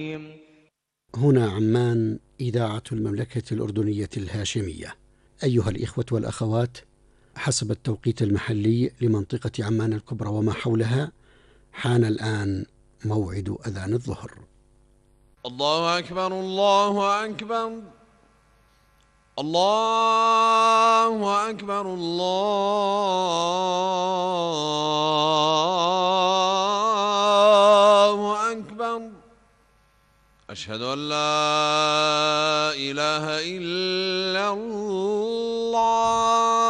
هنا عمان، إذاعة المملكة الأردنية الهاشمية. أيها الإخوة والأخوات، حسب التوقيت المحلي لمنطقة عمان الكبرى وما حولها، حان الآن موعد أذان الظهر. الله أكبر الله أكبر الله أكبر الله أكبر. أشهد أن لا إله إلا الله.